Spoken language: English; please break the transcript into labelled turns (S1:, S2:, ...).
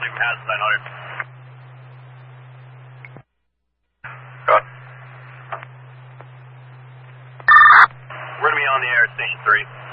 S1: going past 900.
S2: Got.
S1: We're going to be on the air at Station 3.